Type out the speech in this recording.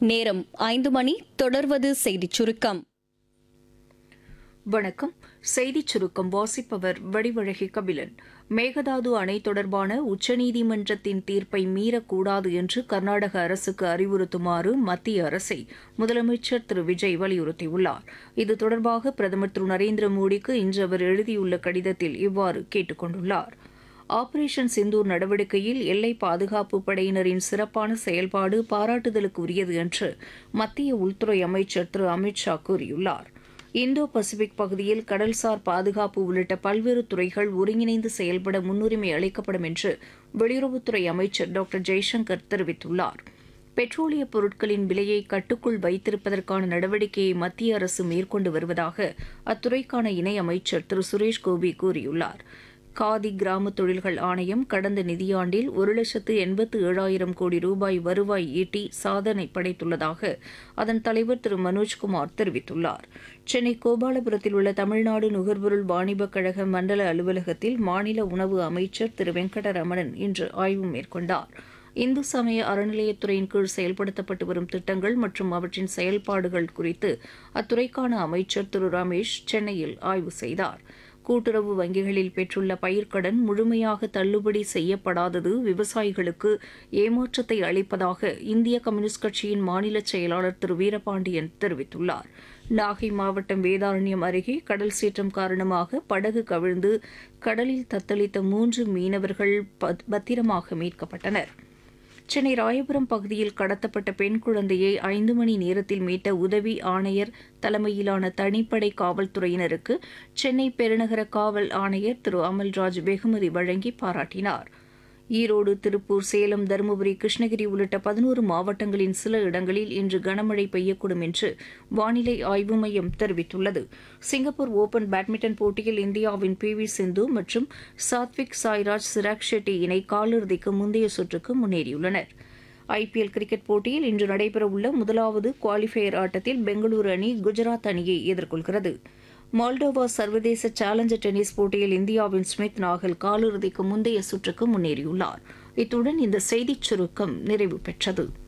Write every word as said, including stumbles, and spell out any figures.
நேரம் ஐந்து மணி. தொடர்வது செய்திச் சுருக்கம். வணக்கம். செய்திச் சுருக்கம் வாசிப்பவர் வடிவழகி கபிலன். மேகதாது அணை தொடர்பான உச்சநீதிமன்றத்தின் தீர்ப்பை மீறக்கூடாது என்று கர்நாடக அரசுக்கு அறிவுறுத்துமாறு மத்திய அரசை முதலமைச்சர் திரு விஜய் வலியுறுத்தியுள்ளார். இது தொடர்பாக பிரதமர் திரு நரேந்திர மோடிக்கு இன்று அவர் எழுதியுள்ள கடிதத்தில் இவ்வாறு கேட்டுக் கொண்டுள்ளார். ஆபரேஷன் சிந்தூர் நடவடிக்கையில் எல்லை பாதுகாப்பு படையினரின் சிறப்பான செயல்பாடு பாராட்டுதலுக்கு உரியது என்று மத்திய உள்துறை அமைச்சர் திரு அமித் ஷா கூறியுள்ளார். இந்தோ பசிபிக் பகுதியில் கடல்சார் பாதுகாப்பு உள்ளிட்ட பல்வேறு துறைகள் ஒருங்கிணைந்து செயல்பட முன்னுரிமை அளிக்கப்படும் என்று வெளியுறவுத்துறை அமைச்சர் டாக்டர் ஜெய்சங்கர் தெரிவித்துள்ளார். பெட்ரோலிய பொருட்களின் விலையை கட்டுக்குள் வைத்திருப்பதற்கான நடவடிக்கையை மத்திய அரசு மேற்கொண்டு வருவதாக அத்துறைக்கான இணையமைச்சர் திரு சுரேஷ் கோபி கூறியுள்ளார். காதி கிராம தொழில்கள் ஆணையம் கடந்த நிதியாண்டில் ஒரு லட்சத்து எண்பத்து ஏழாயிரம் கோடி ரூபாய் வருவாய் ஈட்டி சாதனை படைத்துள்ளதாக அதன் தலைவர் திரு மனோஜ்குமார் தெரிவித்துள்ளார். சென்னை கோபாலபுரத்தில் உள்ள தமிழ்நாடு நுகர்பொருள் வாணிபக் கழக மண்டல அலுவலகத்தில் மாநில உணவு அமைச்சர் திரு வெங்கடரமணன் இன்று ஆய்வு மேற்கொண்டார். இந்து சமய அறநிலையத்துறையின் கீழ் செயல்படுத்தப்பட்டு வரும் திட்டங்கள் மற்றும் அவற்றின் செயல்பாடுகள் குறித்து அத்துறைக்கான அமைச்சர் திரு ரமேஷ் சென்னையில் ஆய்வு செய்தார். கூட்டுறவு வங்கிகளில் பெற்றுள்ள பயிர்க்கடன் முழுமையாக தள்ளுபடி செய்யப்படாதது விவசாயிகளுக்கு ஏமாற்றத்தை அளிப்பதாக இந்திய கம்யூனிஸ்ட் கட்சியின் மாநில செயலாளர் திரு வீரபாண்டியன் தெரிவித்துள்ளார். நாகை மாவட்டம் வேதாரண்யம் அருகே கடல் சீற்றம் காரணமாக படகு கவிழ்ந்து கடலில் தத்தளித்த மூன்று மீனவர்கள் பத்திரமாக மீட்கப்பட்டனர். சென்னை ராயபுரம் பகுதியில் கடத்தப்பட்ட பெண் குழந்தையை ஐந்து மணி நேரத்தில் மீட்ட உதவி ஆணையர் தலைமையிலான தனிப்படை காவல்துறையினருக்கு சென்னை பெருநகர காவல் ஆணையர் திரு அமல்ராஜ் வெகுமதி வழங்கி பாராட்டினார். ஈரோடு, திருப்பூர், சேலம், தருமபுரி, கிருஷ்ணகிரி உள்ளிட்ட பதினோரு மாவட்டங்களின் சில இடங்களில் இன்று கனமழை பெய்யக்கூடும் என்று வானிலை ஆய்வு மையம் தெரிவித்துள்ளது. சிங்கப்பூர் ஓபன் பேட்மிண்டன் போட்டியில் இந்தியாவின் பி வி சிந்து மற்றும் சாத்விக் சாய்ராஜ் சிராக் ஷெட்டி இணை காலிறுதிக்கு முந்தைய சுற்றுக்கு முன்னேறியுள்ளனர். ஐபிஎல் கிரிக்கெட் போட்டியில் இன்று நடைபெறவுள்ள முதலாவது குவாலிஃபயர் ஆட்டத்தில் பெங்களூரு அணி குஜராத் அணியை எதிர்கொள்கிறது. மால்டோவா சர்வதேச சேலஞ்சர் டென்னிஸ் போட்டியில் இந்தியாவின் ஸ்மித் நாகல் காலிறுதிக்கு முந்தைய சுற்றுக்கு முன்னேறியுள்ளார். இத்துடன் இந்த செய்திச் சுருக்கம் நிறைவு பெற்றது.